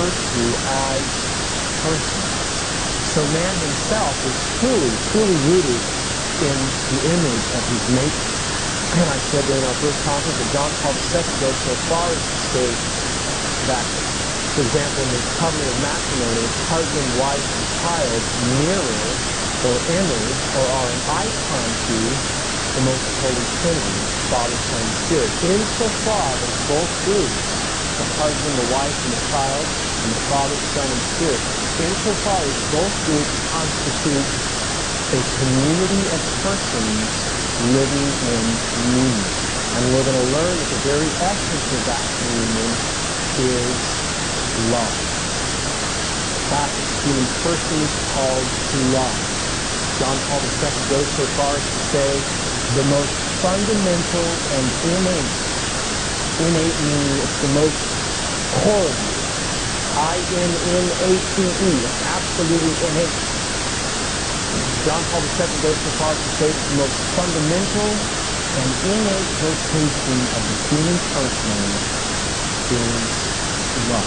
referred to as persons. So man himself is truly rooted in the image of his maker. And I said during our first conference that John Paul II goes so far as to state that, for example, in the covenant of matrimony, husband, wife, and child mirror or image or are an icon to the most holy Trinity, Father, Son, and Spirit. Insofar as both groups, the husband, the wife, and the child, and the Father, Son, and Spirit, insofar as both groups constitute a community of persons living in union. And we're going to learn that the very essence of that communion is love. The fact that the human person is called to love. John Paul II goes so far as to say the most fundamental and innate meaning it's the most core of you. I-N-N-A-T-E. It's absolutely innate. John Paul II goes so far as to say that the most fundamental and innate vocation of the human person is love.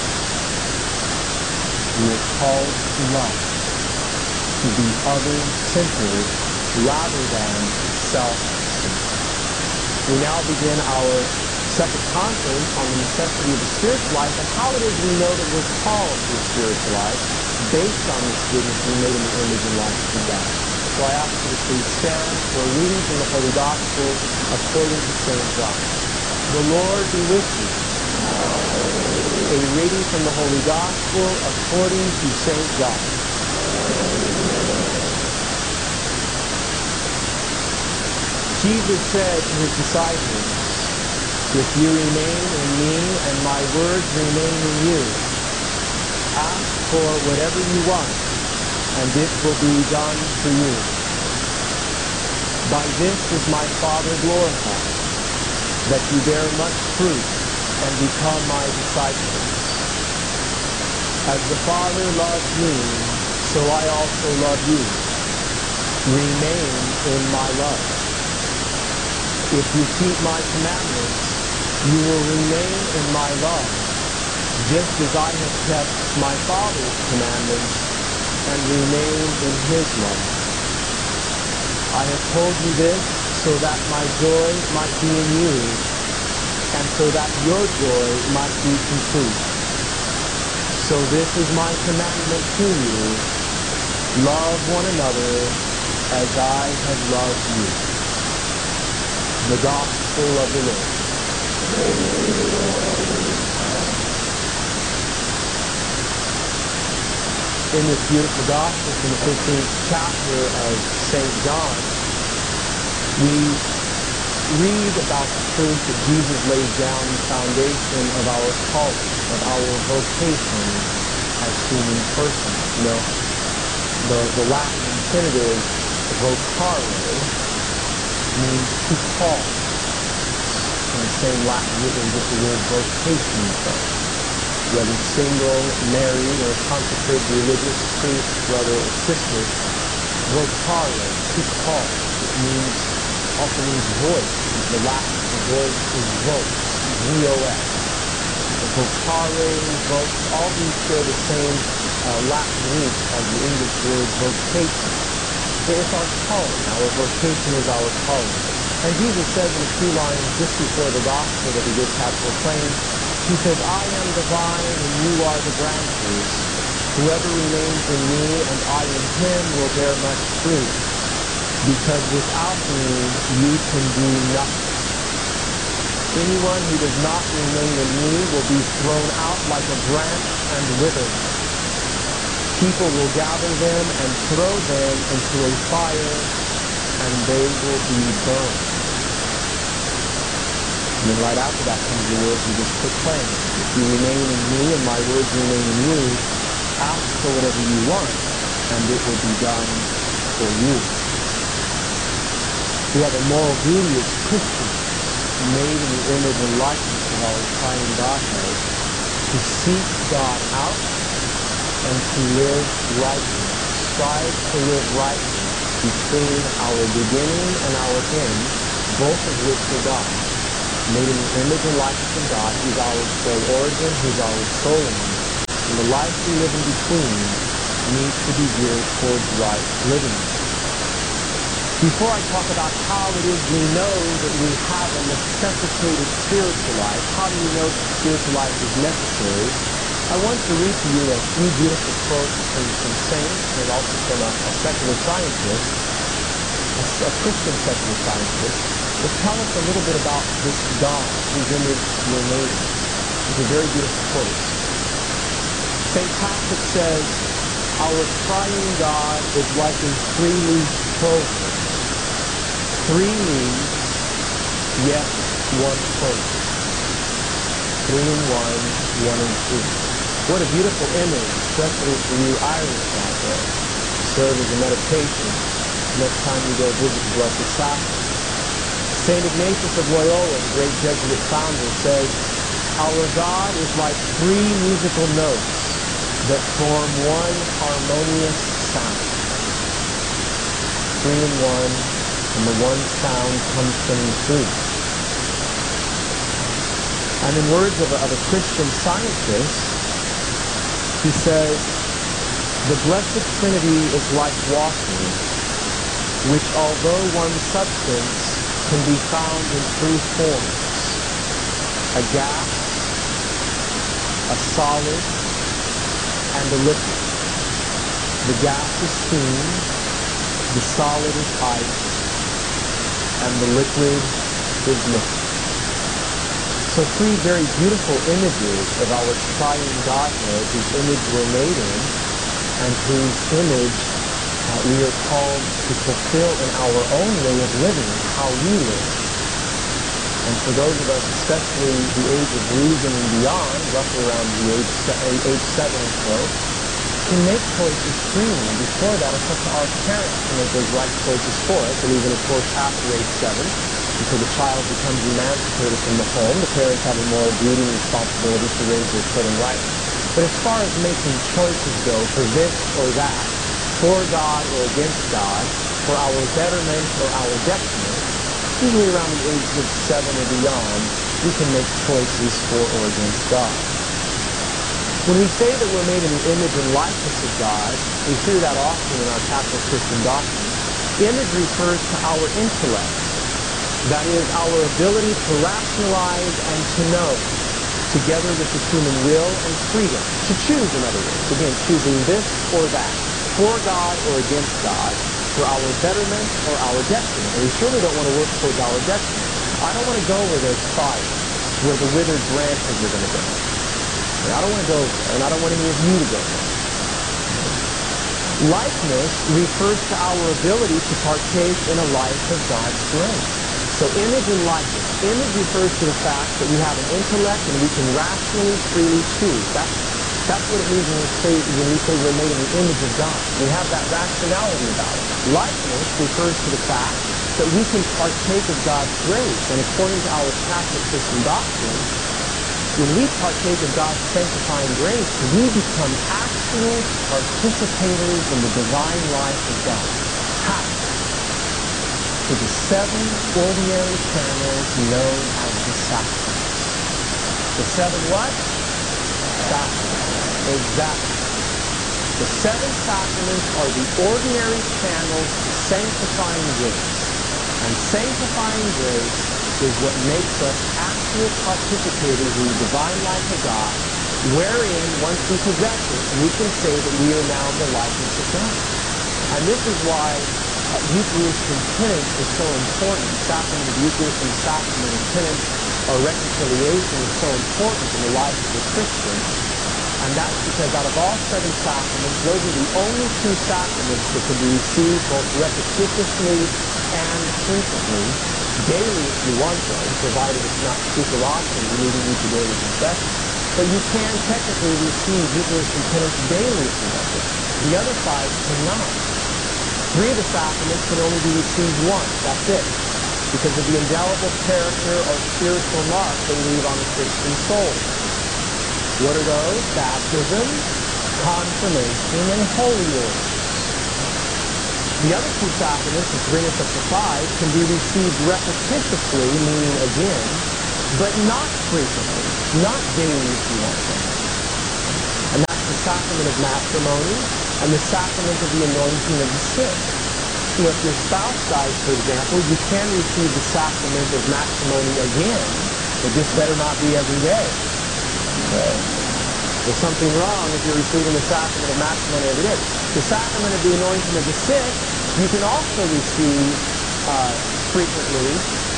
We are called to love, to be other-centered rather than self-centered. We now begin our second conference on the necessity of the spiritual life and how it is we know that we're called to a spiritual life based on this goodness we made in the image and likeness of God. So I ask you to please stand for a reading from the Holy Gospel according to St. John. The Lord be with you. A reading from the Holy Gospel according to St. John. Jesus said to his disciples, "If you remain in me and my words remain in you, ask for whatever you want, and it will be done for you. By this is my Father glorified, that you bear much fruit and become my disciples. As the Father loved me, so I also love you. Remain in my love. If you keep my commandments, you will remain in my love, just as I have kept my Father's commandments and remain in his love. I have told you this so that my joy might be in you, and so that your joy might be complete. So this is my commandment to you, love one another as I have loved you." The Gospel of the Lord. In this beautiful Gospel from the 15th chapter of St. John, we read about the truth that Jesus lays down the foundation of our calling, of our vocation as human persons. You know, the Latin infinitive vocare means to call. In the same Latin root we get the word vocation from. Whether single, married, or consecrated religious, priest, brother, or sister, vocare, to call. It also means voice. The Latin for voice is vox, V-O-S. Vocare, vox, all these share the same Latin root as the English word vocation. It's our calling. Our vocation is our calling. And Jesus says in a few lines just before the gospel that we just have proclaimed, he says, "I am the vine and you are the branches. Whoever remains in me and I in him will bear much fruit, because without me you can do nothing. Anyone who does not remain in me will be thrown out like a branch and wither. People will gather them and throw them into a fire, and they will be burned." And then right after that comes the words we just proclaimed. "If you remain in me and my words remain in you, ask for whatever you want, and it will be done for you." We have a moral duty as Christians, made in the image and likeness of our triune Godhead, to seek God out and to live rightly, to strive to live rightly between our beginning and our end, both of which are God. Made in the image and likeness of God, He's our sole origin, He's our sole end. and the life we live in between needs to be geared towards right living. Before I talk about how it is we know that we have a necessitated spiritual life, how do we know that spiritual life is necessary, I want to read to you a few beautiful quotes from some saints and also from a secular scientist, a Christian secular scientist, that tell us a little bit about this God whose image we're made in. These are very beautiful quotes. St. Patrick says, "Our triune God is like a three-leaf clover. 3 leaves, yet 1 clover. 3 in 1, 1 in 3. What a beautiful image, especially for you Irish out there. Serve as a meditation next time you go visit the Blessed Sacrament. St. Ignatius of Loyola, the great Jesuit founder, says, "Our God is like 3 musical notes that form 1 harmonious sound." 3 in 1, and the 1 sound comes from the 3. And in words of a Christian scientist, he says, "The Blessed Trinity is like water, which although one substance can be found in 3 forms, a gas, a solid, and a liquid. The gas is steam, the solid is ice, and the liquid is liquid." So 3 very beautiful images of our triune Godhead, whose image we're made in, and whose image we are called to fulfill in our own way of living, how we live. And for those of us, especially the age of reason and beyond, roughly around the age 7 or so, can make choices freely. And before that, it's up to our parents to make those right choices for us. And even, of course, after age 7, until the child becomes emancipated from the home, the parents have a moral duty and responsibility to raise their children right. But as far as making choices go for this or that, for God or against God, for our betterment or our detriment, usually around the age of 7 or beyond, we can make choices for or against God. When we say that we're made in the image and likeness of God, we hear that often in our Catholic Christian doctrine. Image refers to our intellect. That is, our ability to rationalize and to know, together with the human will and freedom. To choose, in other words. Again, choosing this or that, for God or against God, for our betterment or our detriment. And we surely don't want to work towards our detriment. I don't want to go where there's fire, where the withered branches are going to go. And I don't want to go there, and I don't want any of you to go there. Likeness refers to our ability to partake in a life of God's grace. So image and likeness. Image refers to the fact that we have an intellect and we can rationally, freely choose. That's what it means when we say we're made in the image of God. We have that rationality about it. Likeness refers to the fact that we can partake of God's grace. And according to our Catholic Christian doctrine, when we partake of God's sanctifying grace, we become actual participators in the divine life of God. How? To the 7 ordinary channels known as the sacraments. The 7 what? Sacraments. Exactly. The 7 sacraments are the ordinary channels to sanctifying grace. And sanctifying grace is what makes us actual participators in the divine life of God, wherein, once we possess it, we can say that we are now in the likeness of God. And this is why Eucharistic penance is so important. The sacrament of Eucharist and the sacrament of penance or reconciliation is so important in the life of the Christian. And that's because out of all 7 sacraments, those are the only 2 sacraments that can be received both repetitiously and frequently, daily if you want to, provided it's not super often, you need to read your daily confession. But you can technically receive Eucharistic penance daily if you want to. The other 5 cannot. 3 of the sacraments can only be received once. That's it. Because of the indelible character or spiritual mark they leave on the Christian soul. What are those? Baptism, confirmation, and holy orders. The other 2 sacraments, which bring us up to 5, can be received repetitiously, meaning again, but not frequently, not daily if you want to. And that's the sacrament of matrimony and the sacrament of the anointing of the sick. If your spouse dies, for example, you can receive the sacrament of matrimony again. It just better not be every day. Okay? There's something wrong if you're receiving the sacrament of matrimony every day. The sacrament of the anointing of the sick, you can also receive frequently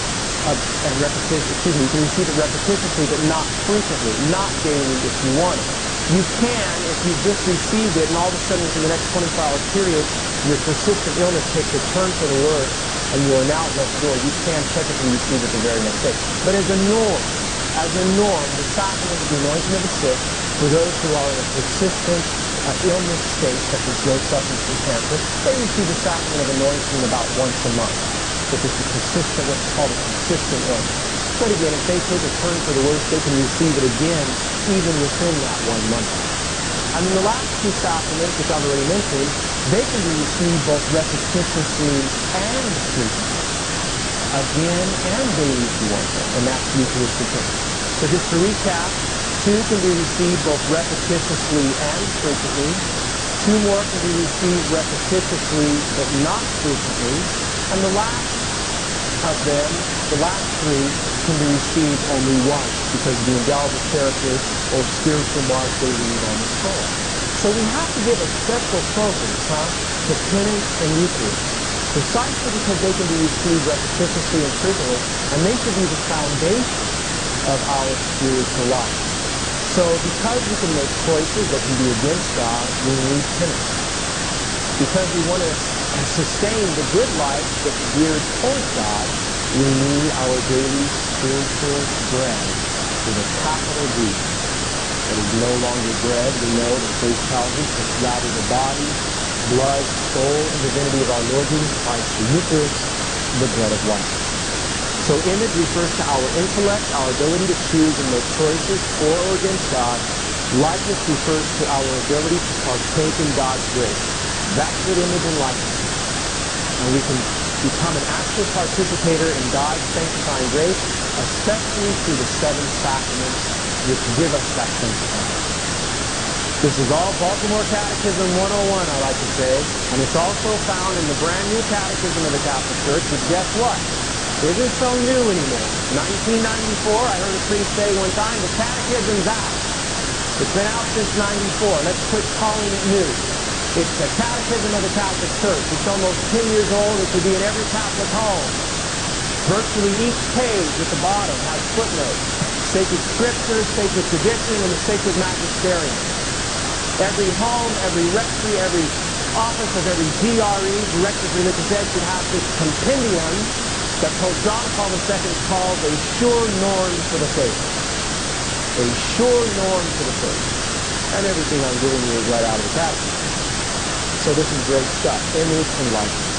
and repetitiously. You can receive it repetitiously, but not frequently, not daily if you want it. You can, if you've just received it, and all of a sudden in the next 24-hour period, your persistent illness takes a turn for the worse, and you are now at death's door, you can technically receive it the very next day. But as a norm, the sacrament of the anointing of the sick, for those who are in a persistent illness state, such as those suffering from cancer, they receive the sacrament of anointing about once a month. If it's a persistent, what's called a persistent illness. But again, if they take a turn for the worse, they can receive it again, even within that 1 month. And then the last two sacraments, which I've already mentioned, they can be received both repetitiously and frequently. Again and daily if you want them, and that's Eucharistic Mass. So just to recap, 2 can be received both repetitiously and frequently. 2 more can be received repetitiously but not frequently. And the last of them, the last 3, can be received only once because of the indelible character or spiritual mark they leave on the soul. So we have to give a special focus to penance and Eucharist, precisely because they can be received repetitiously and frequently, and they should be the foundation of our spiritual life. So because we can make choices that can be against God, we need penance. Because we want to sustain the good life that's geared towards God, we need our daily spiritual bread with a capital D. That is no longer bread. We know that faith tells us it's rather the body, blood, soul, and divinity of our Lord Jesus Christ, the Eucharist, the bread of life. So image refers to our intellect, our ability to choose and make choices for or against God. Likeness refers to our ability to partake in God's grace. That's what image and likeness is. And we can become an active participator in God's sanctifying grace, especially through the 7 sacraments which give us that sanctifying. This is all Baltimore Catechism 101, I like to say, and it's also found in the brand new Catechism of the Catholic Church, which guess what? Isn't so new anymore. 1994, I heard a priest say one time, the Catechism's out. It's been out since 94. Let's quit calling it new. It's the Catechism of the Catholic Church. It's almost 10 years old. It should be in every Catholic home. Virtually each page at the bottom has footnotes. Sacred Scripture, Sacred Tradition, and the Sacred Magisterium. Every home, every rectory, every office of every DRE, Director of Religious Ed, should have this compendium that Pope John Paul II calls a sure norm for the faith. A sure norm for the faith. And everything I'm giving you is right out of the Catechism. So this is great stuff. Image and likeness.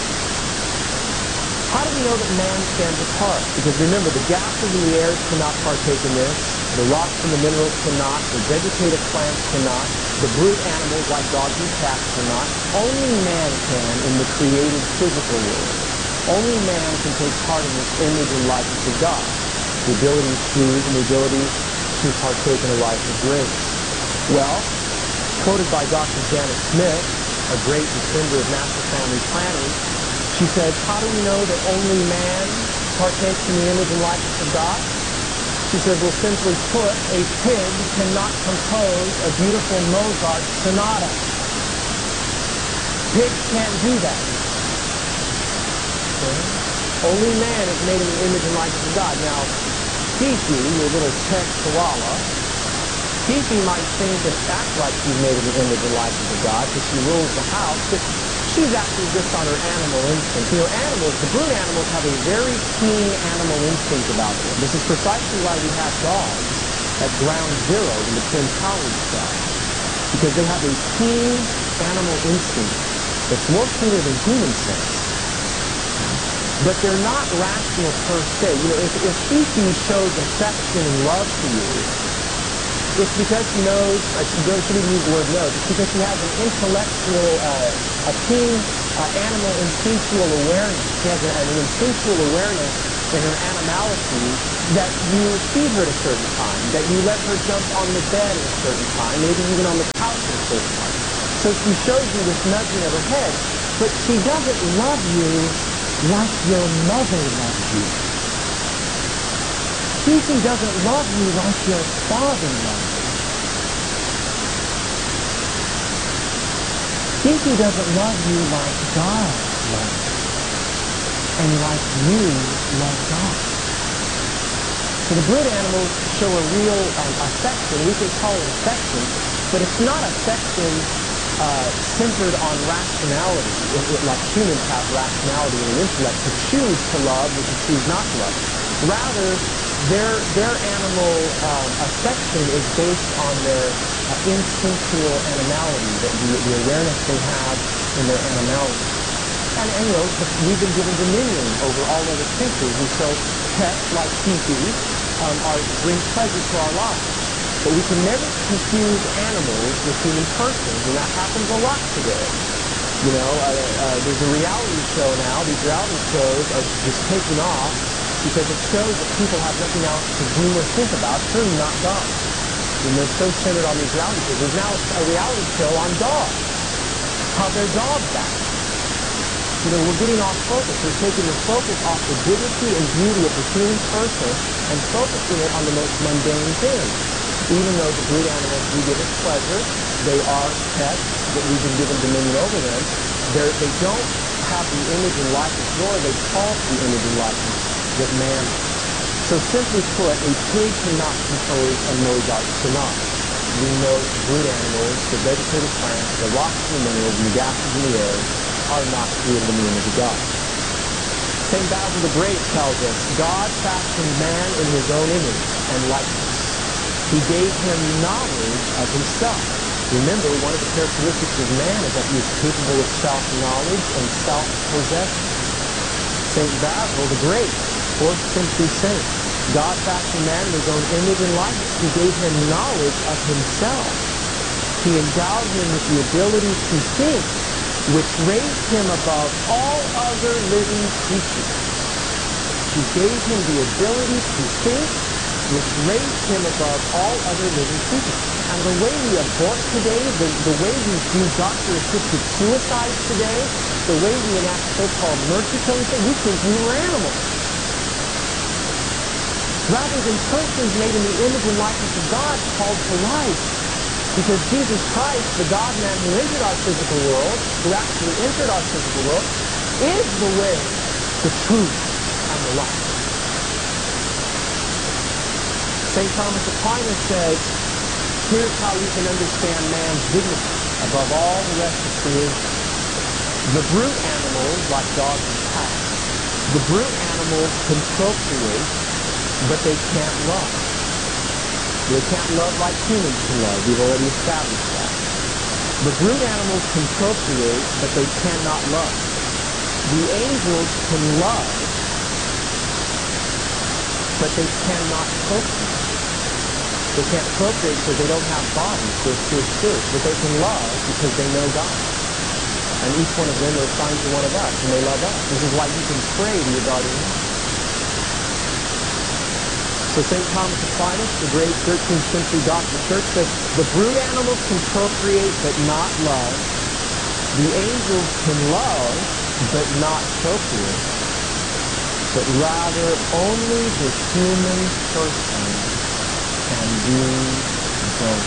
How do we know that man stands apart? Because remember, the gases in the air cannot partake in this. The rocks and the minerals cannot. The vegetative plants cannot. The brute animals like dogs and cats cannot. Only man can in the created physical world. Only man can take part in this image and likeness of God. The ability to choose and the ability to partake in a life of grace. Well, quoted by Dr. Janet Smith, a great defender of natural family planning, she said, how do we know that only man partakes in the image and likeness of God? She says, well, simply put, a pig cannot compose a beautiful Mozart sonata. Pigs can't do that. Okay? Only man is made in the image and likeness of God. Now, Fifi, your little pet koala, Fifi might think and act like she's made in the image and likeness of God because she rules the house, but she's actually just on her animal instinct. You know, animals, the brute animals have a very keen animal instinct about them. This is precisely why we have dogs at ground zero in the Twin Towers style. Because they have a keen animal instinct that's more keener than human sense. But they're not rational per se. You know, if Fifi shows affection and love to you, it's because she knows, she shouldn't use the word knows, it's because she has an intellectual, a keen animal instinctual awareness. She has an instinctual awareness in her animality that you feed her at a certain time, that you let her jump on the bed at a certain time, maybe even on the couch at a certain time. So she shows you this nudging of her head, but she doesn't love you like your mother loves you. Kiki doesn't love you like your father loves you. Kiki doesn't love you like God loves you, and like you love God. So the brute animals show a real affection. We can call it affection, but it's not affection centered on rationality, like humans have rationality and intellect to choose to love or to choose not to love. Rather, their animal affection is based on their instinctual animality, the awareness they have in their animality. And you know, we've been given dominion over all other creatures, and so pets like Kiki bring pleasure to our lives. But we can never confuse animals with human persons, and that happens a lot today. You know, there's a reality show now. These reality shows are just taking off because it shows that people have nothing else to do or think about, certainly not dogs. And they're so centered on these reality shows. There's now a reality show on dogs, how their dogs act. You know, we're getting off focus. We're taking the focus off the dignity and beauty of the human person and focusing it on the most mundane things. Even though the brute animals do give us pleasure, they are pets that we've been given dominion over them. They don't have the image and likeness, nor are they called to the image and likeness that man is. So simply put, a pig cannot compose a Mozart sonata. We know that the brute animals, the vegetative plants, the rocks and the minerals, and the gases in the air are not created in the image of God. St. Basil the Great tells us, God fashioned man in his own image and likeness. He gave him knowledge of himself. Remember, one of the characteristics of man is that he is capable of self-knowledge and self-possession. St. Basil the Great, 4th century saint, God fashioned man in his own image and likeness. He gave him knowledge of himself. He endowed him with the ability to think, which raised him above all other living creatures. He gave him the ability to think, which raised him above all other living creatures. And the way we abort today, the way we do doctor-assisted suicides today, the way we enact so-called mercy killing today, we think we were animals. Rather than persons made in the image and likeness of God called to life. Because Jesus Christ, the God-man who entered our physical world, who actually entered our physical world, is the way, the truth, and the life. St. Thomas Aquinas says, here's how we can understand man's dignity above all the rest of creation. The brute animals, like dogs and cats, the brute animals can procreate, but they can't love. They can't love like humans can love. We've already established that. The brute animals can procreate, but they cannot love. The angels can love, but they cannot procreate. They can't procreate because they don't have bodies. They're pure spirits. But they can love because they know God. And each one of them are assigned to one of us, and they love us. This is why you can pray to your guardian angel. So St. Thomas Aquinas, the great 13th century doctor of the church, says, the brute animals can procreate but not love. The angels can love but not procreate. But rather, only the human person can do both.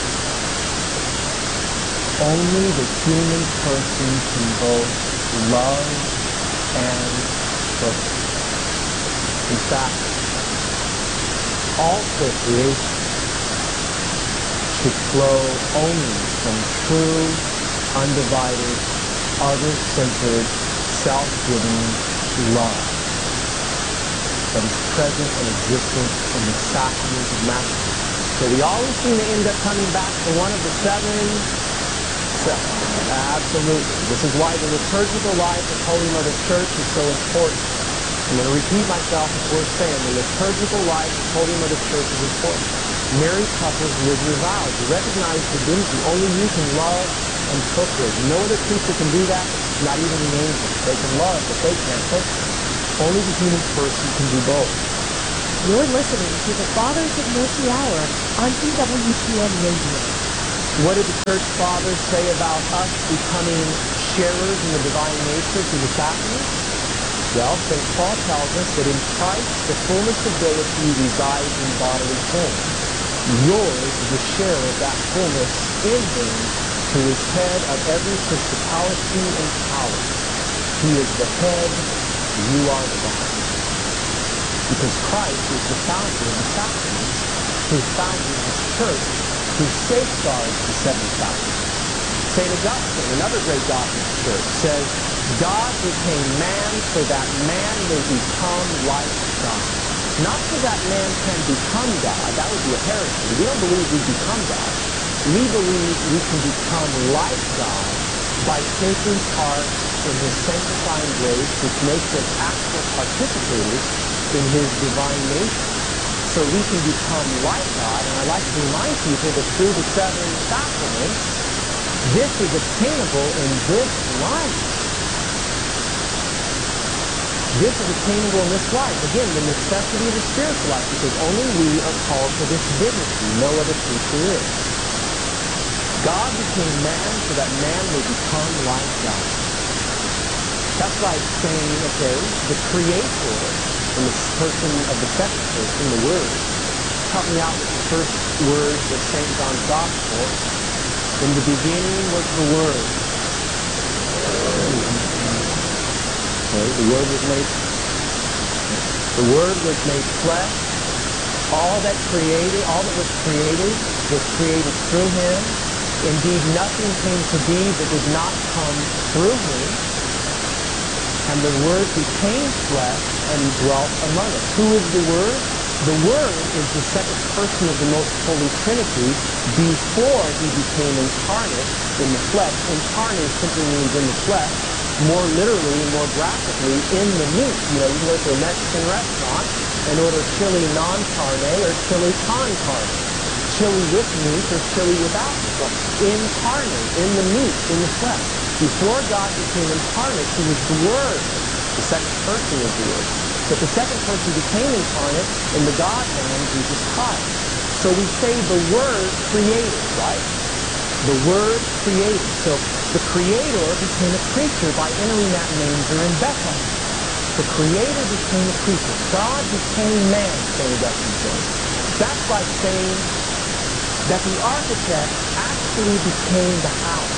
Only the human person can both love and procreate. In fact, all procreation should flow only from true, undivided, other-centered, self-giving love that is present and existent in the sacrament of matrimony. So we always seem to end up coming back to one of the seven sacraments. Absolutely. This is why the liturgical life of Holy Mother Church is so important. I'm going to repeat myself before saying the liturgical life of Holy Mother Church is important. Married couples, live your vows. You recognize the dignity. Only you can love and procreate. No other creature can do that, not even the angels. They can love, but they can't procreate. Only the human person can do both. You're listening to the Fathers of Mercy Hour on EWTN Radio. What did the church fathers say about us becoming sharers in the divine nature through the sacraments? Well, St. Paul tells us that in Christ the fullness of deity resides in bodily form. Yours is a share of that fullness in him who is head of every principality and power. He is the head, you are the body. Because Christ is the founder of the sacraments, who founded his church, who safeguards the seven sacraments. St. Augustine, another great doctor of the church, says, God became man so that man may become like God. Not so that man can become God. That would be a heresy. We don't believe we become God. We believe we can become like God by taking part in his sanctifying grace, which makes us actual participators in his divine nature. So we can become like God, and I like to remind people that through the seven sacraments, this is attainable in this life. This is attainable in this life. Again, the necessity of the spiritual life, because only we are called to this dignity. No other creature is. God became man so that man may become like God. That's like saying, okay, the Creator, in the person of the second person, the Word. Help me out with the first words of St. John's Gospel. In the beginning was the Word. Okay, the Word was made flesh. All that was created through him. Indeed, nothing came to be that did not come through him. And the Word became flesh and dwelt among us. Who is the Word? The Word is the second person of the Most Holy Trinity before he became incarnate in the flesh. Incarnate simply means in the flesh. More literally, more graphically, in the meat. You know, you can go to a Mexican restaurant and order chili non carne or chili con carne. Chili with meat or chili without meat. Well, incarnate, in the meat, in the flesh. Before God became incarnate, he was the Word. The second person was the Word. But the second person became incarnate in the God-man, Jesus Christ. So we say the Word created, right? The Word created. So the Creator became a creature by entering that manger in Bethlehem. The Creator became a creature. God became man, St. Augustine says. That's like saying that the architect actually became the house.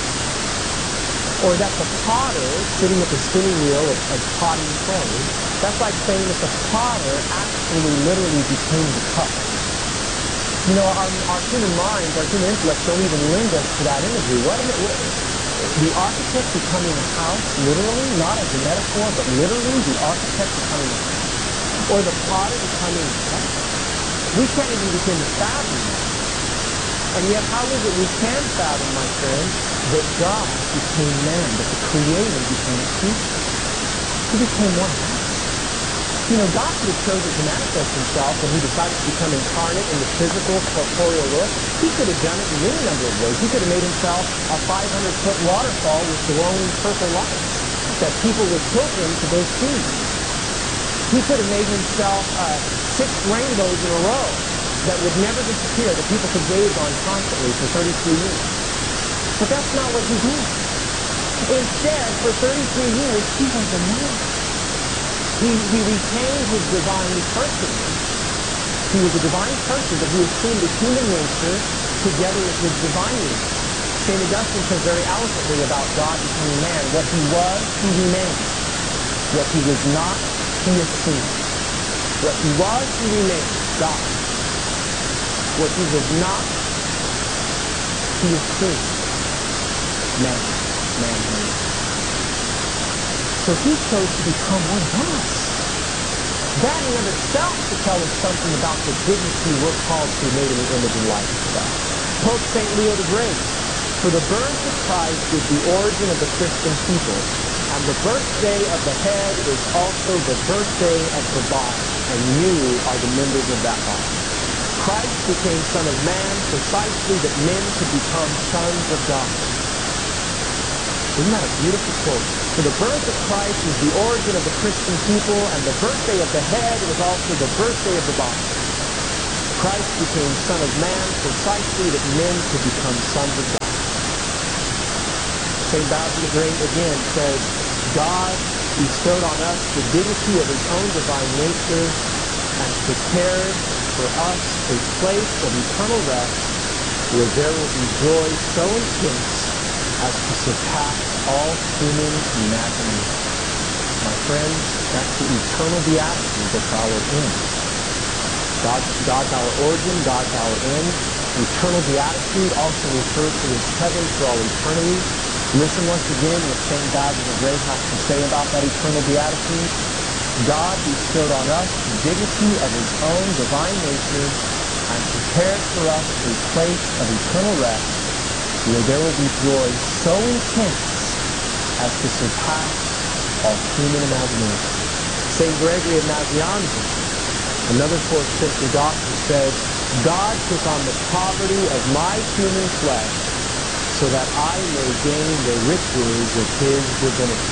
Or that the potter, sitting at the spinning wheel of potting clay, that's like saying that the potter actually literally became the cup. You know, our human minds, our human intellect don't even lend us to that imagery. The architect becoming a house, literally, not as a metaphor, but literally the architect becoming a house. Or the potter becoming a cup. We can't even begin to fathom that. And yet, how is it we can fathom, my friend, that God became man, that the Creator became a creature? He became one of us. You know, God could have chosen to manifest himself when he decided to become incarnate in the physical, corporeal world. He could have done it in any number of ways. He could have made himself a 500-foot waterfall with glowing purple lights that people would pilgrim to go see. He could have made himself 6 rainbows in a row that would never disappear, that people could gaze on constantly for 33 years. But that's not what he did. Instead, for 33 years, he was a man. He retained his divine person. He was a divine person, but he assumed a human nature together with his divine nature. St. Augustine says very eloquently about God becoming man. What he was, he remained. What he was not, he assumed. What he was, he remained. God. What he was not, he assumed. Manhood. So he chose to become one of us. That in and of itself should tell us something about the dignity we're called to be made in the image and likeness of God. Pope St. Leo the Great, for the birth of Christ is the origin of the Christian people, and the birthday of the head is also the birthday of the body, and you are the members of that body. Christ became Son of Man precisely that men could become sons of God. Isn't that a beautiful quote? For the birth of Christ is the origin of the Christian people, and the birthday of the head is also the birthday of the body. Christ became Son of Man precisely that men could become sons of God. St. Basil the Great again says, God bestowed on us the dignity of his own divine nature and prepared for us a place of eternal rest where there will be joy so intense as to surpass all human imagination. My friends, that's the eternal beatitude that's our end. God's our origin, God's our end. Eternal beatitude also refers to his heaven for all eternity. Listen once again what St. Basil the Great has to say about that eternal beatitude. God bestowed on us the dignity of his own divine nature and prepared for us a place of eternal rest where there will be joy so intense as to surpass all human imagination. St. Gregory of Nazianzen, another 4th century doctor, said, God took on the poverty of my human flesh so that I may gain the riches of his divinity.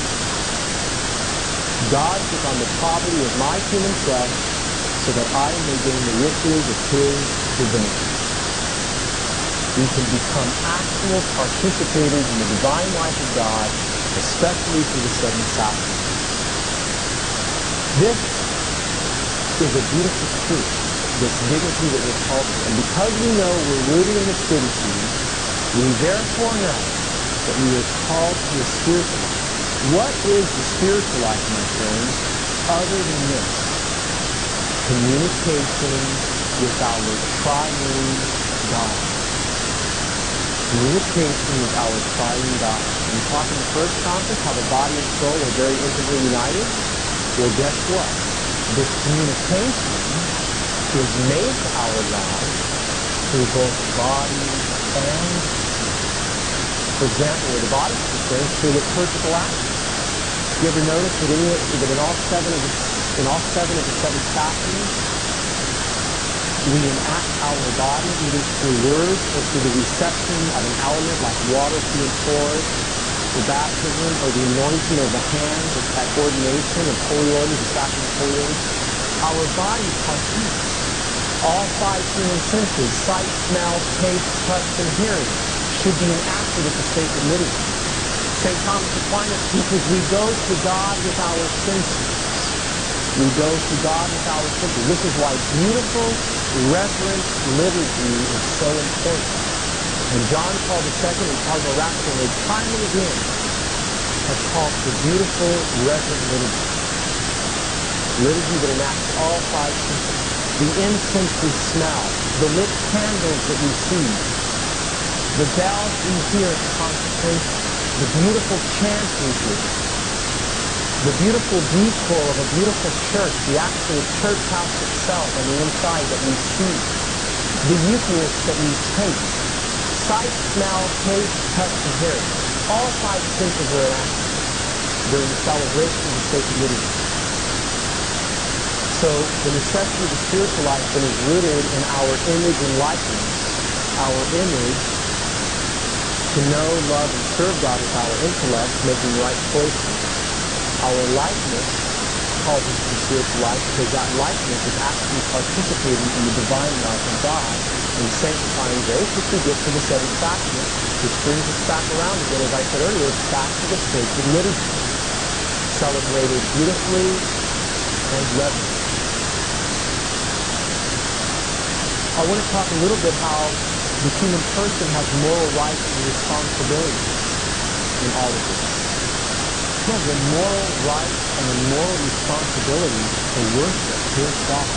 God took on the poverty of my human flesh so that I may gain the riches of his divinity. We can become actual participators in the divine life of God, especially through the seven sacraments. This is a beautiful truth, this dignity that we're called to. And because we know we're rooted in this dignity, we therefore know that we are called to a spiritual life. What is the spiritual life, my friends, other than this? Communication with our triune God. Communication with our triune God. We talked in the first conference how the body and soul are very intimately united. Well, guess what? This communication is made to our God through both body and soul. For example, where the body is concerned, through liturgical action. You ever notice that in all seven of the seven sacraments, we enact our body either through words or through the reception of an element like water being poured, the baptism or the anointing of the hands at ordination of holy orders, the sacrament of holy orders. Our body partakes. All five human senses, sight, smell, taste, touch, and hearing, should be enacted at the sacred liturgy. St. Thomas Aquinas teaches we go to God with our senses. We go to God with our senses. This is why beautiful, reverent liturgy is so important. And John Paul II and Cardinal Ratzinger time and again have called for beautiful, reverent liturgy. Liturgy that enacts all five senses. The incense we smell, the lit candles that we see, the bells we hear at consecration, the beautiful chant we hear, the beautiful decor of a beautiful church, the actual church house itself on the inside that we see, the Eucharist that we taste, sight, smell, taste, touch, and hearing. All five senses are enacted during the celebration of the sacred liturgy. So the necessity of the spiritual life then is rooted in our image and likeness, our image to know, love, and serve God with our intellect, making right choices. Our likeness calls us to the spiritual life because that likeness is actually participating in the divine life of God in sanctifying grace, which we get through the seven sacraments, which brings us back around again, as I said earlier, back to the sacred liturgy, celebrated beautifully and reverently. I want to talk a little bit how the human person has moral rights and responsibilities in all of this. He has a moral right and a moral responsibility to worship his God,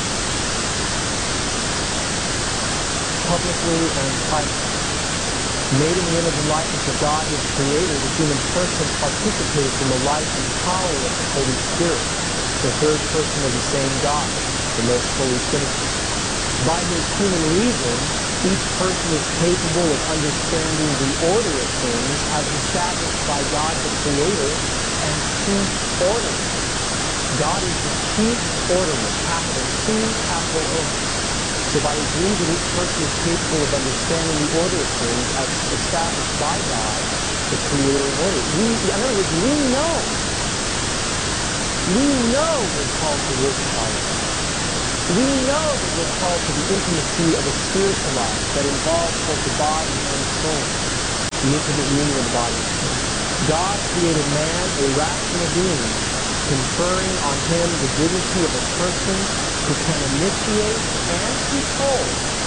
publicly and privately. Made in the image and likeness of God, his Creator, the human person participates in the life and power of the Holy Spirit, the third person of the same God, the most holy Trinity. By his human reason, each person is capable of understanding the order of things as established by God the Creator and chief orderer. God is the chief orderer, capital C, capital O. So by his reason, each person is capable of understanding the order of things as established by God the creator and order. In other words, we know we're called to worship our Lord. We know that we're called to the intimacy of a spiritual life that involves both the body and soul, the intimate union of the body and soul. God created man a rational being, conferring on him the dignity of a person who can initiate and control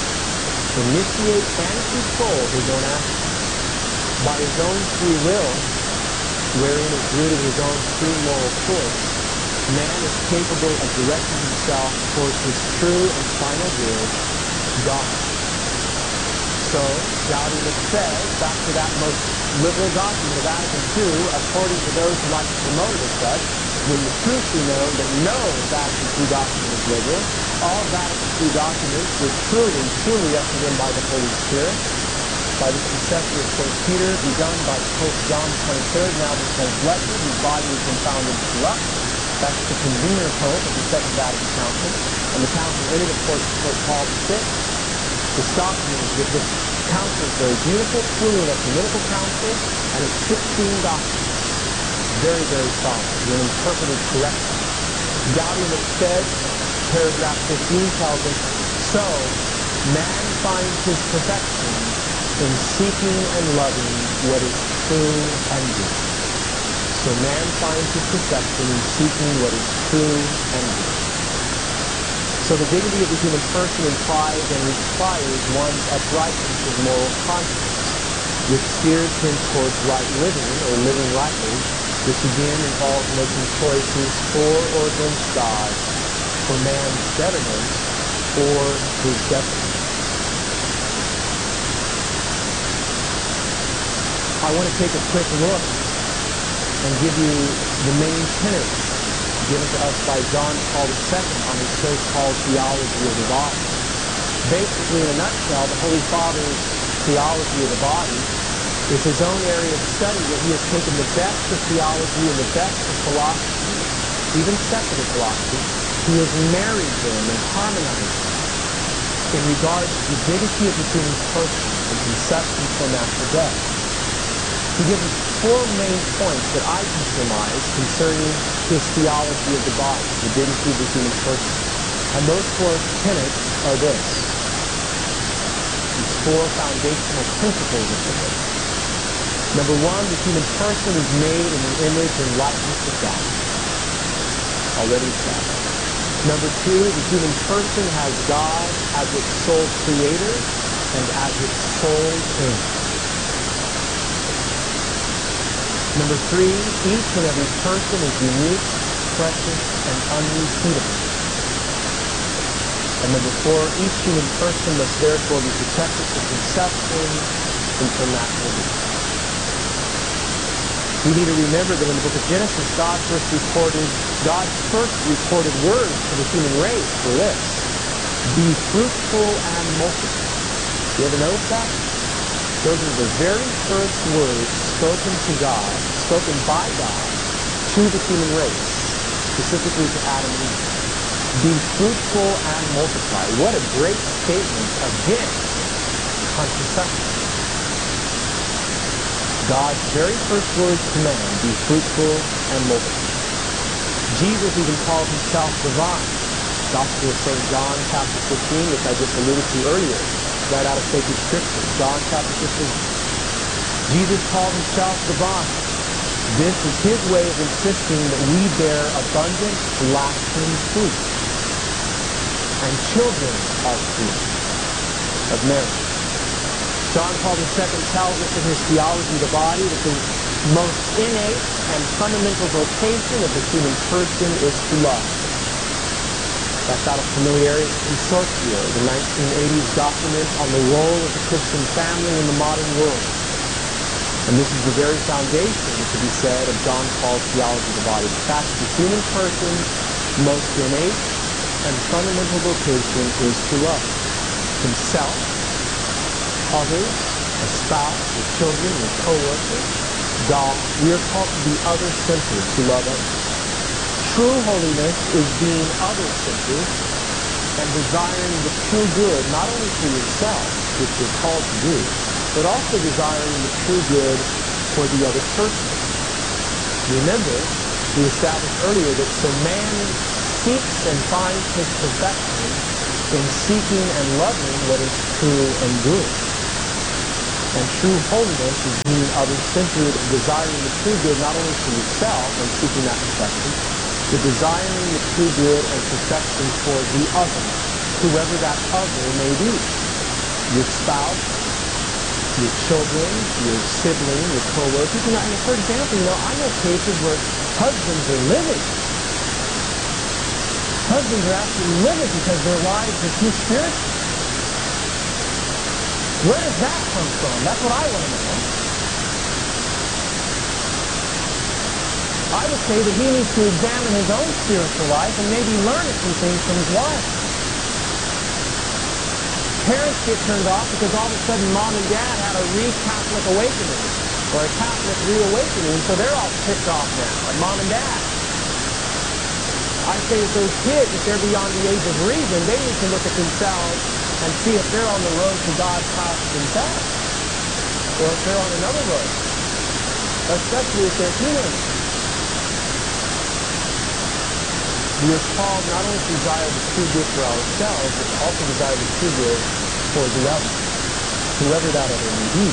his own actions. By his own free will, wherein is rooted his own free moral choice, man is capable of directing himself towards his true and final good, God. So, Gaudium says, back to that most liberal document of Vatican II, according to those who like to promote it as such, when the truth be known that no Vatican II document is liberal, all Vatican II documents were truly ushered in by the Holy Spirit, by the successor of St. Peter, begun by Pope John XXIII, now declared blessed, whose body has been found in corrupt. That's the convener pope of the Second Vatican Council. And the council ended, of course, with Pope Paul VI. This document, this council is very beautiful, truly an ecumenical council, and it's 16 documents. Very, very solid, when interpreted correctly. Gaudium said, paragraph 15 tells us, so man finds his perfection in seeking and loving what is true and good. So man finds his perfection in seeking what is true and good. So the dignity of the human person implies and requires one's uprightness of moral conscience, which steers him towards right living, or living rightly, which again involves making choices for or against God, for man's betterment or his detriment. I want to take a quick look and give you the main tenets given to us by John Paul II on his so-called theology of the body. Basically, in a nutshell, the Holy Father's theology of the body is his own area of study where he has taken the best of theology and the best of philosophy, even secular philosophy. He has married them and harmonized them in regard to the dignity of the human person from conception till natural death. He gives us 4 main points that I can surmise concerning his theology of the body, the dignity of the human person. And those 4 tenets are this. These 4 foundational principles, if you will. Number 1, the human person is made in the image and likeness of God. Already established. Number 2, the human person has God as its sole creator and as its sole end. Number 3, each and every person is unique, precious, and unrepeatable. And number 4, each human person must therefore be protected from conception until natural death. We need to remember that in the book of Genesis, God's first recorded words for the human race were this: be fruitful and multiply. You ever notice that? Those are the very first words spoken by God to the human race, specifically to Adam and Eve. Be fruitful and multiply. What a great statement against contraception. God's very first words to man, be fruitful and multiply. Jesus even called himself the vine. Gospel of St. John, chapter 15, which I just alluded to earlier, right out of sacred scripture. John chapter 15. Jesus called himself the vine. This is his way of insisting that we bear abundant, lasting fruit. And children are fruit of marriage. John Paul II tells us in his theology of the body that the most innate and fundamental vocation of the human person is to love. That's out of Familiaris Consortio, the 1980s document on the role of the Christian family in the modern world. And this is the very foundation, to be said, of John Paul's theology of the body. The fact that the human person's most innate and fundamental vocation is to love himself, others, a spouse, your children, your co-workers, God. We are called to be other-centered, to love others. True holiness is being other-centered and desiring the true good, not only for yourself, which you're called to do, but also desiring the true good for the other person. Remember, we established earlier that so man seeks and finds his perfection in seeking and loving what is true and good. And true holiness is being other-centered, desiring the true good not only for yourself and seeking that perfection, but desiring the true good and perfection for the other, whoever that other may be. Your spouse, your children, your sibling, your co-workers. And for example, I know cases where husbands are livid. Husbands are actually livid because their wives are too spiritual. Where does that come from? That's what I want to know. I would say that he needs to examine his own spiritual life and maybe learn a few things from his wife. Parents get turned off because all of a sudden mom and dad had a re-Catholic awakening or a Catholic reawakening, so they're all ticked off now at mom and dad. I say that those kids, if they're beyond the age of reason, they need to look at themselves and see if they're on the road to God's house themselves, or if they're on another road, especially if they're teenagers. We are called not only to desire the true good for ourselves, but to also desire the true good for the other, whoever that other may be.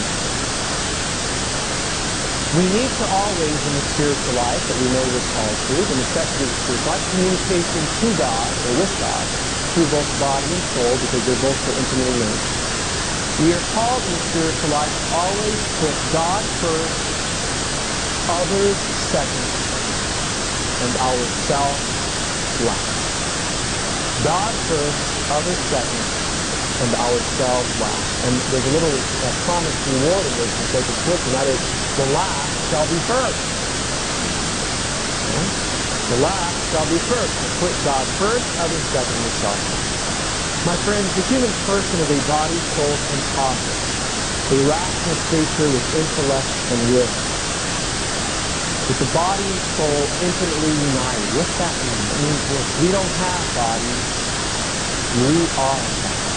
We need to always, in the spiritual life that we know we're called to, the necessity of the spiritual life, communication to God, or with God, through both body and soul, because they're both so intimately linked. We are called in the spiritual life to always put God first, others second, and ourselves last. God first, others second, and ourselves last. And there's a little promised reward in this in sacred scripture, and that is, the last shall be first. Okay? The last shall be first. So put God first, others second, and yourself last. My friends, the human person is a body-soul composite, a rational creature with intellect and will. With the body and soul intimately united. What's that mean? It means this: we don't have bodies, we are bodies.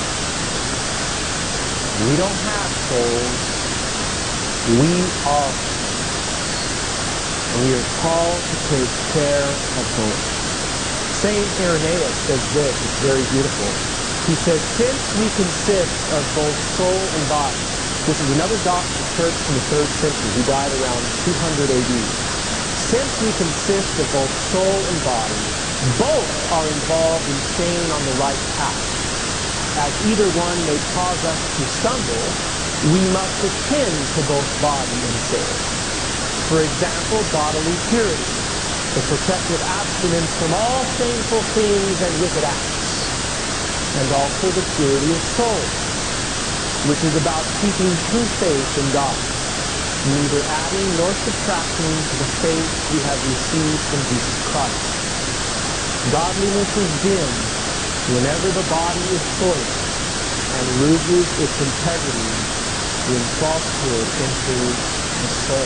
We don't have souls, we are souls. And we are called to take care of both. Saint Irenaeus says this, it's very beautiful. He says, since we consist of both soul and body, this is another doctor of the church from the 3rd century. He died around 200 AD. Since we consist of both soul and body, both are involved in staying on the right path. As either one may cause us to stumble, we must attend to both body and soul. For example, bodily purity, the protective abstinence from all shameful things and wicked acts, and also the purity of soul, which is about keeping true faith in God, neither adding nor subtracting to the faith we have received from Jesus Christ. Godliness is dimmed whenever the body is soiled and loses its integrity when falsehood enters the soul.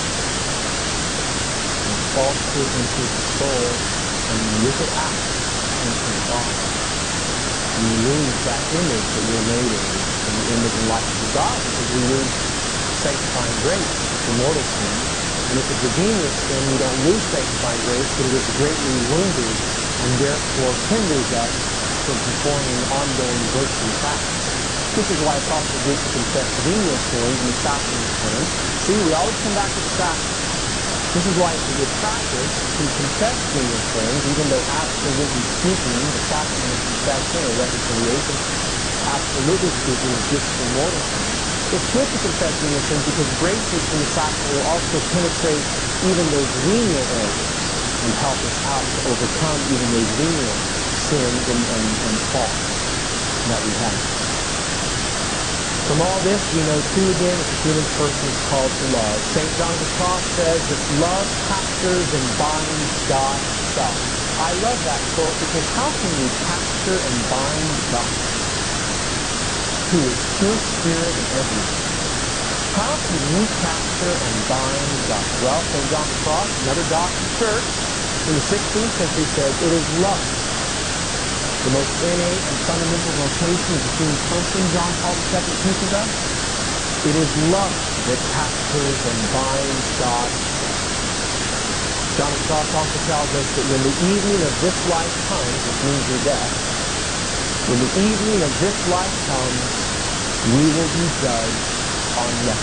When falsehood enters the soul and wicked acts enter the body, we lose that image that we're made in, the image and likeness of God, because we lose sanctifying grace if it's a mortal sin. And if it's a venial sin, we don't lose sanctifying grace, but it is greatly wounded and therefore hinders us from performing ongoing virtuous acts. This is why it's also good to confess venial sins in the sacrament of penance. See, we always come back to the sacrament. This is why it's a good practice to confess venial sins, even though absolutely speaking, the sacrament of confession or reconciliation, absolutely speaking, is just for mortal sins. It's good to confess venial sins because grace from the sacrament will also penetrate even those venial areas and help us out to overcome even those venial sins and faults that we have. From all this, we know too again that the human person is called to love. St. John of the Cross says that love captures and binds God himself. I love that quote because how can we capture and bind God, who is pure spirit and everything? How can we capture and bind God? Well, St. John of the Cross, another doctor of the church in the 16th century, says it is love. The most innate and fundamental vocation of the human person, John Paul II teaches us, it is love that captures and binds God's church. John of Cross also tells us that when the evening of this life comes, which means your death, when the evening of this life comes, we will be judged on love.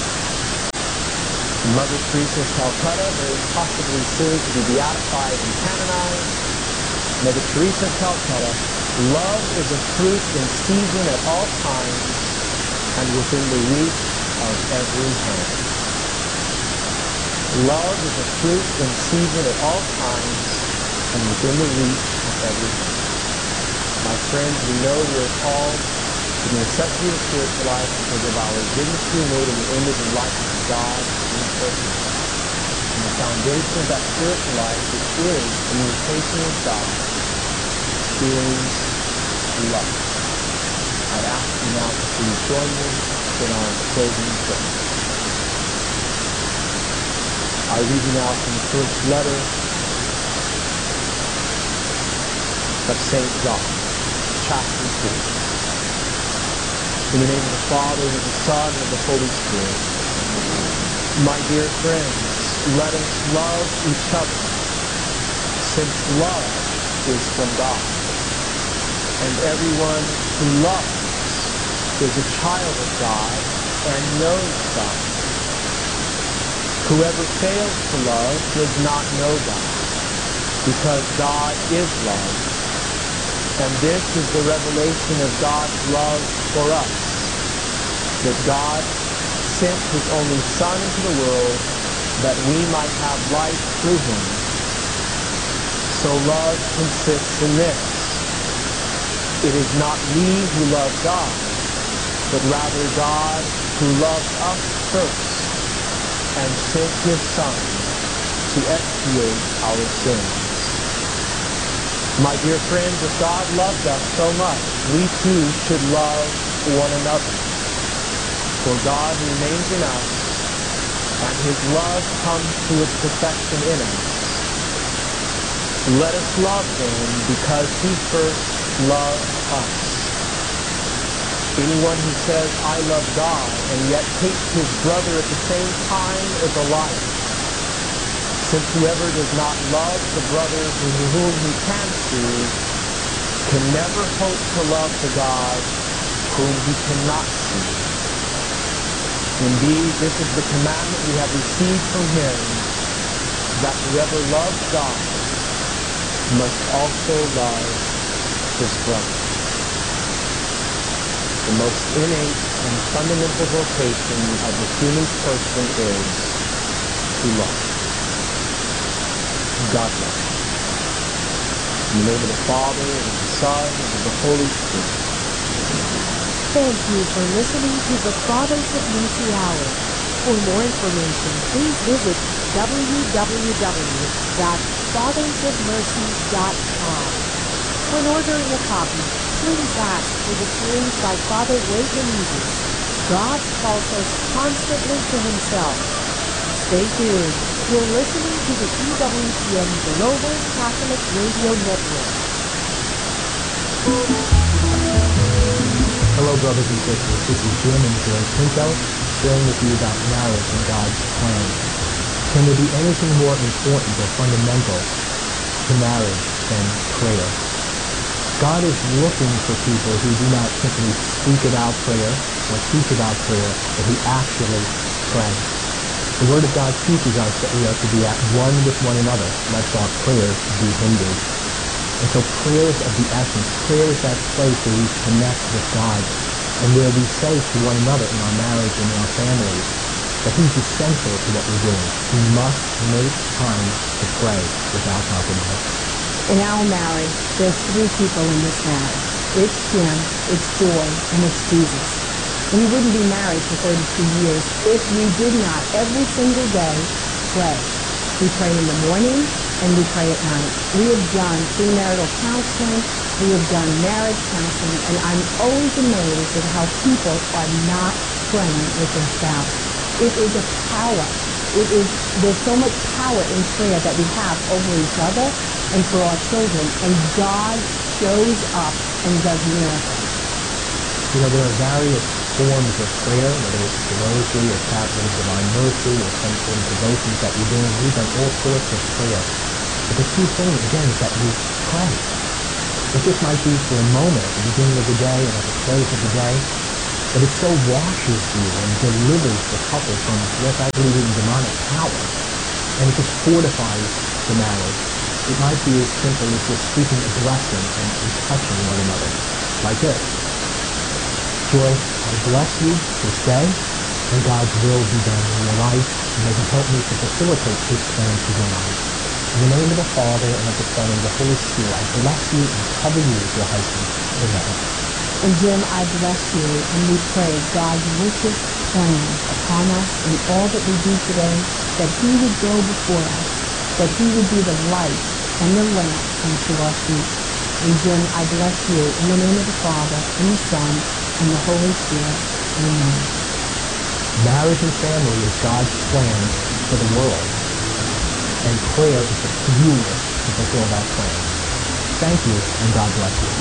Mother Teresa of Calcutta, very possibly soon to be beatified and canonized, Mother Teresa of Calcutta, love is a fruit in season at all times and within the reach of every hand. Love is a fruit in season at all times and within the reach of every hand. My friends, we know we are called to the necessity of spiritual life because of our dignity made in the image and likeness of God in person. And the foundation of that spiritual life, which is communication with God, is love. I'd ask you now to please join me in our closing prayer. I read you now from the first letter of St. John, chapter 4. In the name of the Father, and of the Son, and of the Holy Spirit. My dear friends, let us love each other, since love is from God. And everyone who loves is a child of God and knows God. Whoever fails to love does not know God, because God is love. And this is the revelation of God's love for us, that God sent His only Son into the world that we might have life through Him. So love consists in this: it is not we who love God, but rather God who loved us first and sent His Son to expiate our sins. My dear friends, if God loved us so much, we too should love one another. For God remains in us, and His love comes to its perfection in us. Let us love then, because He first loved us. Anyone who says, I love God, and yet hates his brother at the same time is a liar. Since whoever does not love the brother whom he can see can never hope to love the God whom he cannot see. Indeed, this is the commandment we have received from Him, that whoever loves God must also love his brother. The most innate and fundamental vocation of the human person is to love. God bless you. In the name of the Father, and of the Son, and of the Holy Spirit. Thank you for listening to the Fathers of Mercy Hour. For more information, please visit www.fathersofmercy.com. When ordering a copy, please ask for the series by Father Ray Canisius. God calls us constantly to Himself. Stay tuned. You're listening to the EWTN Global Catholic Radio Network. Hello, brothers and sisters. This is Jim and Joy Pinto sharing with you about marriage and God's plan. Can there be anything more important or fundamental to marriage than prayer? God is looking for people who do not simply speak about prayer or teach about prayer, but who actually pray. The Word of God teaches us that we are to be at one with one another, lest our prayers be hindered. And so prayer is of the essence. Prayer is that place where we connect with God and where we say to one another in our marriage and in our families that He's essential to what we're doing. We must make time to pray without compromise. In our marriage, there's three people in this marriage. It's Jim, it's Joy, and it's Jesus. We wouldn't be married for 32 years if we did not every single day pray. We pray in the morning and we pray at night. We have done premarital counseling, we have done marriage counseling, and I'm always amazed at how people are not praying with their spouse. It is a power. There's so much power in prayer that we have over each other and for our children, and God shows up and does miracles. You know, there are various forms of prayer, whether it's the rosary or chaplet of divine mercy or some sort of devotions that you're doing. We've done all sorts of prayer. But the key thing, again, is that we pray. It just might be for a moment at the beginning of the day and at the close of the day, but it so washes you and delivers the couple from what I believe is demonic power, and it just fortifies the marriage. It might be as simple as just speaking a blessing and touching one another, like this. Joy, I bless you this day, and God's will be done in your life, and may He help me to facilitate His plan for your life. In the name of the Father, and of the Son, and of the Holy Spirit, I bless you and cover you with your husband. Amen. And Jim, I bless you, and we pray God's richest plan upon us in all that we do today, that He would go before us, that He would be the light and the lamp unto our feet. And Jim, I bless you in the name of the Father, and the Son, and the Holy Spirit. Amen. Marriage and family is God's plan for the world, and prayer is the fuel to fulfill that plan. Thank you, and God bless you.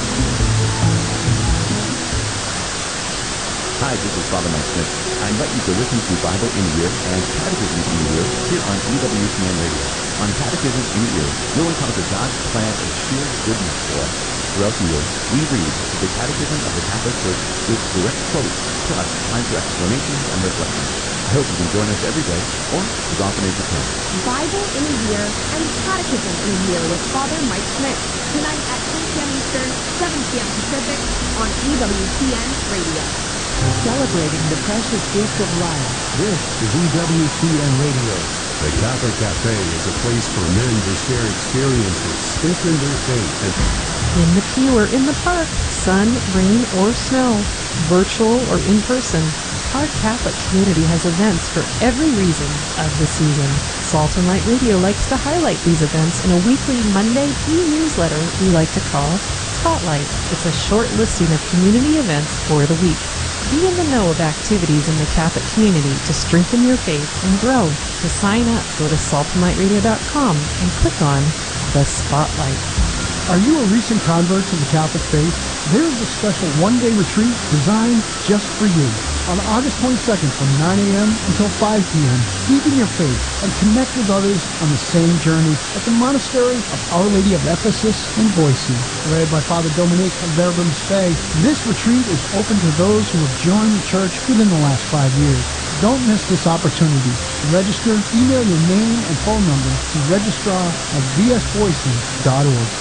Hi, this is Father Mike Smith. I invite you to listen to Bible in a Year and Catechism in a Year here on EWTN Radio. On Catechism in a Year, you'll encounter God's plan of sheer goodness for us. Throughout the year, we read the Catechism of the Catholic Church with direct quotes, plus time for explanations and reflections. I hope you can join us every day, or as often as you can. Bible in a Year and Catechism in a Year with Father Mike Smith. Tonight at 10 p.m. Eastern, 7 p.m. Pacific on EWTN Radio. Celebrating the precious gift of life. This is EWTN Radio. The Catholic Cafe is a place for men to share experiences, strengthen their faith, and In the pew or in the park, sun, rain, or snow, virtual or in person, our Catholic community has events for every reason of the season. Salt and Light Radio likes to highlight these events in a weekly Monday e-newsletter we like to call Spotlight. It's a short listing of community events for the week. Be in the know of activities in the Catholic community to strengthen your faith and grow. To sign up, go to saltandlightradio.com and click on the Spotlight. Are you a recent convert to the Catholic faith? There's a special one-day retreat designed just for you. On August 22nd from 9 a.m. until 5 p.m., deepen your faith and connect with others on the same journey at the Monastery of Our Lady of Ephesus in Boise. Led by Father Dominique of Verbums Bay, this retreat is open to those who have joined the church within the last 5 years. Don't miss this opportunity. To register, email your name and phone number to registrar@vsboise.org.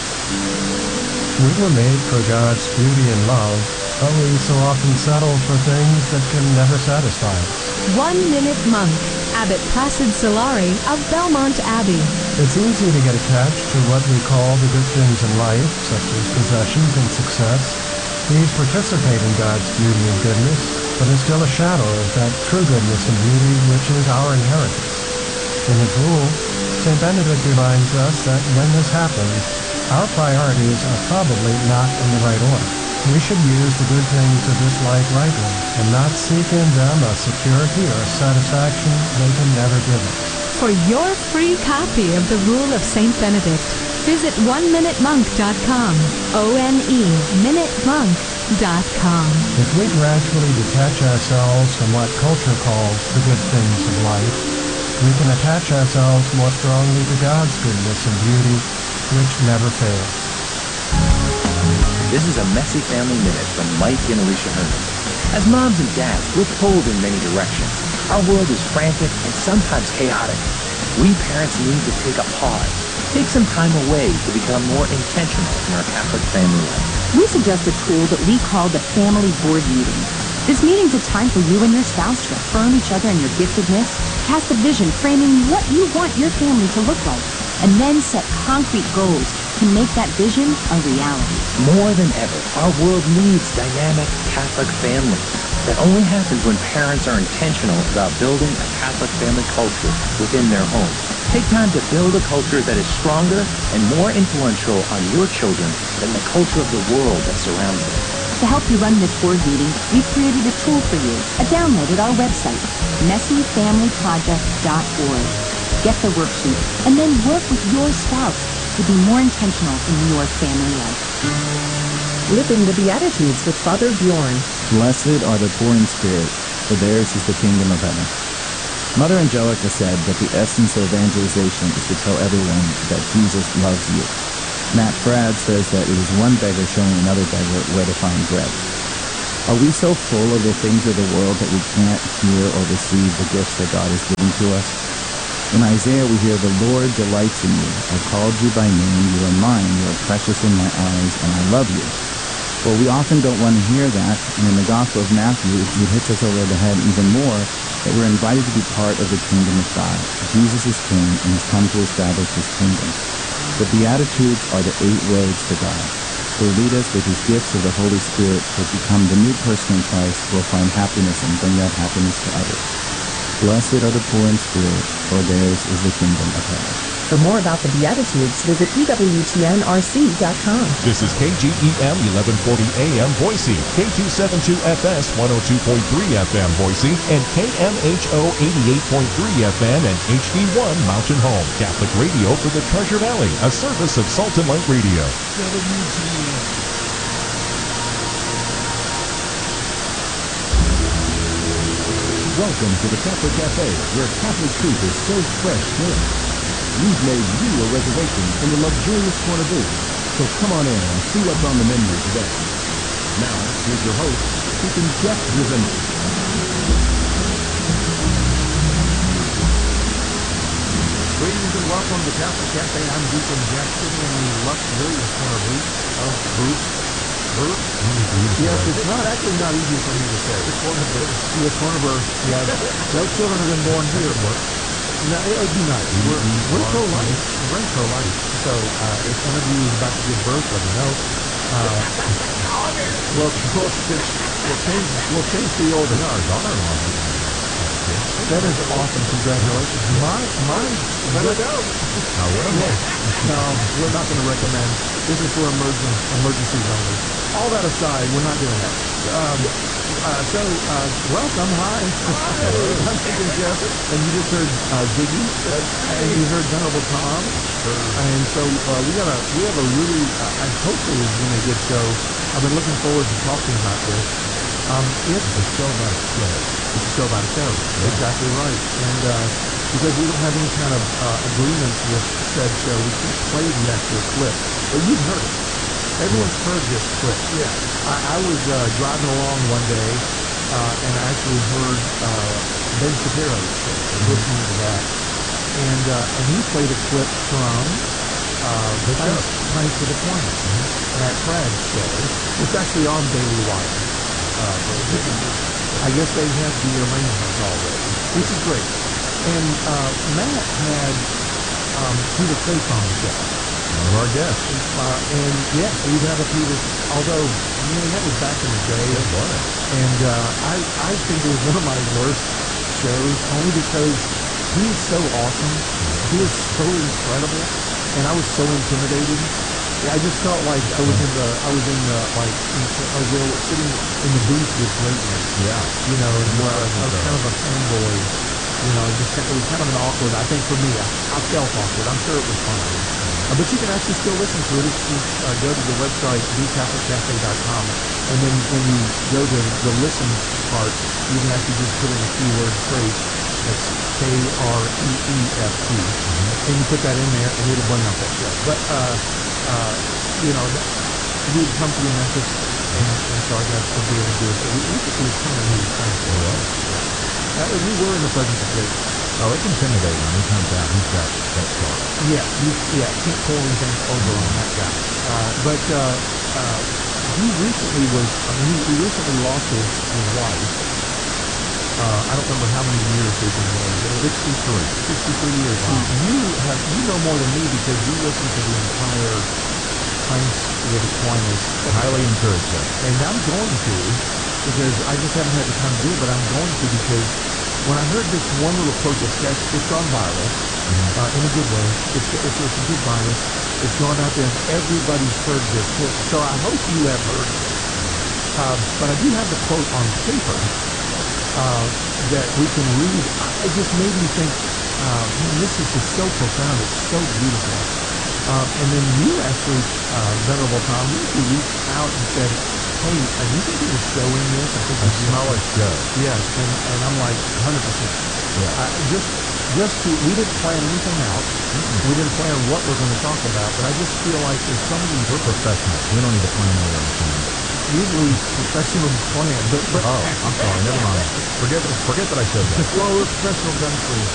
We were made for God's beauty and love, but we so often settle for things that can never satisfy us. 1 Minute Monk, Abbot Placid Solari of Belmont Abbey. It's easy to get attached to what we call the good things in life, such as possessions and success. These participate in God's beauty and goodness, but are still a shadow of that true goodness and beauty which is our inheritance. In his rule, St. Benedict reminds us that when this happens, our priorities are probably not in the right order. We should use the good things of this life rightly, and not seek in them a security or a satisfaction they can never give us. For your free copy of the Rule of St. Benedict, visit oneminutemonk.com. ONE-minutemonk.com. If we gradually detach ourselves from what culture calls the good things of life, we can attach ourselves more strongly to God's goodness and beauty, which never fails. This is a Messy Family Minute from Mike and Alicia Herman. As moms and dads, we're pulled in many directions. Our world is frantic and sometimes chaotic. We parents need to take a pause, take some time away to become more intentional in our Catholic family life. We suggest a tool that we call the Family Board Meeting. This meeting's a time for you and your spouse to affirm each other in your giftedness, cast a vision framing what you want your family to look like, and then set concrete goals to make that vision a reality. More than ever, our world needs dynamic Catholic families. That only happens when parents are intentional about building a Catholic family culture within their homes. Take time to build a culture that is stronger and more influential on your children than the culture of the world that surrounds them. To help you run this board meeting, we've created a tool for you, a download at our website, messyfamilyproject.org. Get the worksheet, and then work with your spouse to be more intentional in your family life. Living the Beatitudes with Father Bjorn. Blessed are the poor in spirit, for theirs is the kingdom of heaven. Mother Angelica said that the essence of evangelization is to tell everyone that Jesus loves you. Matt Fradd says that it is one beggar showing another beggar where to find bread. Are we so full of the things of the world that we can't hear or receive the gifts that God is giving to us? In Isaiah we hear, "The Lord delights in you. I called you by name. You are mine. You are precious in my eyes, and I love you." Well, we often don't want to hear that, and in the Gospel of Matthew, it hits us over the head even more that we're invited to be part of the kingdom of God. Jesus is King and has come to establish his kingdom. The Beatitudes are the 8 roads to God. They lead us with his gifts of the Holy Spirit to become the new person in Christ who will find happiness and bring that happiness to others. Blessed are the poor in spirit, for theirs is the kingdom of heaven. For more about the Beatitudes, visit EWTNRC.com. This is KGEM 1140 AM Boise, K272FS 102.3 FM Boise, and KMHO 88.3 FM and HD1 Mountain Home. Catholic radio for the Treasure Valley, a service of Salt and Light Radio. Welcome to the Catholic Cafe, where Catholic truth is so fresh daily. We've made you a reservation in the luxurious corner booth, so come on in and see what's on the menu today. Now, here's your host, Deacon Jeff Drzymski. Greetings and welcome to Catholic Cafe. I'm Deacon Jeff, sitting in the luxurious corner booth. Yes, it's actually not easy for me to say. The corner booth. The corner booth. Yeah, no children have been born here, but no, it would be nice. We're pro-life. We're very pro-life. So if one of you is about to give birth, let me know. We'll change the order. Our daughter-in-law. That is awesome. Congratulations. Let it go. No, we're not going to recommend. This is for emergencies only. All that aside, we're not doing that. Welcome. Hi. I'm Deacon Jeff, and you just heard Ziggy, and you heard Venerable Tom. And so we have a really, hopefully this is going to be a good show. I've been looking forward to talking about this. It's a show about a show. It's a show about a show. Yeah. Exactly right. And because we don't have any kind of agreements with said show, we can't play the actual clip. But you've heard it. Everyone's heard this clip. Yeah. I was driving along one day, and I actually heard Ben Shapiro's show, listening to that. And he played a clip from Thanks for the Deployment, Matt Fradd's show. It's actually on Daily Wire. I guess they have the arrangements already, which is great. And Matt had Peter Crape on the show. One of our guests. And yeah, we've had a Peter, although, that was back in the day. It was. And I think it was one of my worst shows, only because he is so awesome. He is so incredible. And I was so intimidated. I just felt like I was sitting in the booth with greatness. Yeah. And where I was kind of a fanboy. It was kind of an awkward, I think for me, I felt awkward. I'm sure it was fine. But you can actually still listen to it. Go to the website, thecatholiccafe.com, and then when you go to the listen part, you can actually just put in the keyword Crape. That's K-R-E-E-F-T. And you put that in there, and it'll bring up that show. But, we would come to Memphis, and so I got to be able to do it. So it was kind of neat. We were in the presence of Crape. Oh, it's intimidating when he comes out. He's got that star. Can't pull anything over on that guy. But he recently he recently lost his wife. I don't remember how many years they've been married. 63 years. You know more than me because you listen to the entire Thanks for the Aquinas. Highly encourage that. And I'm going to, because I just haven't had the time to do it, but I'm going to because when I heard this one little quote it's gone viral, in a good way. It's a good virus. It's gone out there and everybody's heard this quote. So I hope you have heard it. But I do have the quote on paper that we can read. It just made me think, this is just so profound. It's so beautiful. And then you actually, Venerable Tom, you reached out and said, hey, you think he was showing this? I think A smell a show. Yes, and I'm like, 100%. Yeah. We didn't plan anything out. We didn't plan what we're going to talk about, but I just feel like there's so many... We're professionals. We don't need to plan all everything. Usually professionals plan, but I'm sorry, never mind. Forget that I said that. well, we're professional gun free.